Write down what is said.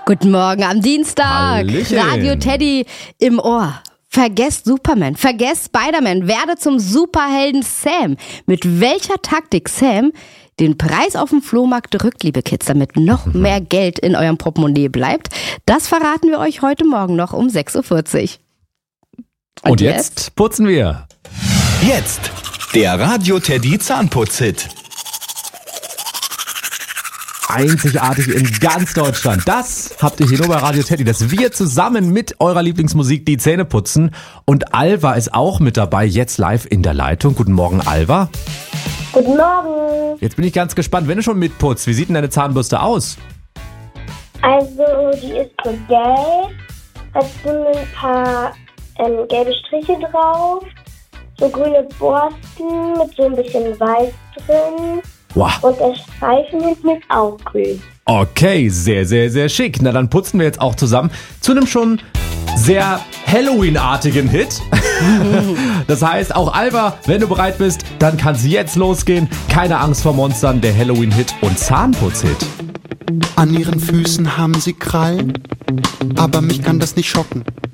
Guten Morgen am Dienstag. Hallöchen. Radio Teddy im Ohr. Vergesst Superman, vergesst Spider-Man, werde zum Superhelden Sam. Mit welcher Taktik Sam den Preis auf dem Flohmarkt drückt, liebe Kids, damit noch mehr Geld in eurem Portemonnaie bleibt, das verraten wir euch heute Morgen noch um 6.40 Uhr. Und jetzt putzen wir. Jetzt der Radio Teddy Zahnputz-Hit. Einzigartig in ganz Deutschland. Das habt ihr hier nur bei Radio Teddy, dass wir zusammen mit eurer Lieblingsmusik die Zähne putzen. Und Alva ist auch mit dabei, jetzt live in der Leitung. Guten Morgen, Alva. Guten Morgen. Jetzt bin ich ganz gespannt, wenn du schon mitputzt, wie sieht denn deine Zahnbürste aus? Also, die ist so gelb. Da sind ein paar gelbe Striche drauf. So grüne Borsten mit so ein bisschen Weiß drin. Wow. Und der Streifen hinten ist auch grün. Okay, sehr, sehr, sehr schick. Na, dann putzen wir jetzt auch zusammen zu einem schon sehr Halloween-artigen Hit. Das heißt, auch Alva, wenn du bereit bist, dann kann es jetzt losgehen. Keine Angst vor Monstern, der Halloween-Hit und Zahnputz-Hit. An ihren Füßen haben sie Krallen, aber mich kann das nicht schocken.